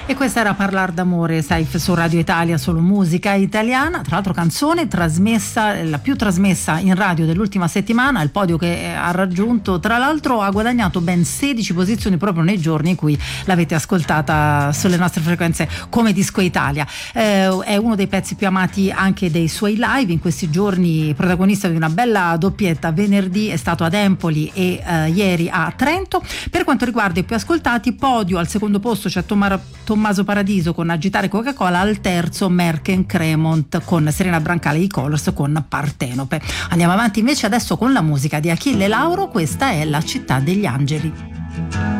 E questa era Parlar d'amore, Saif, su Radio Italia, solo musica italiana. Tra l'altro canzone trasmessa, la più trasmessa in radio dell'ultima settimana, il podio che ha raggiunto, tra l'altro ha guadagnato ben 16 posizioni proprio nei giorni in cui l'avete ascoltata sulle nostre frequenze come Disco Italia. È uno dei pezzi più amati anche dei suoi live, in questi giorni protagonista di una bella doppietta. Venerdì è stato ad Empoli e ieri a Trento. Per quanto riguarda i più ascoltati, podio al secondo posto c'è Tommaso Paradiso con Agitare Coca-Cola, al terzo Merken Cremont con Serena Brancale, i Colors con Partenope. Andiamo avanti invece adesso con la musica di Achille Lauro, questa è La città degli angeli.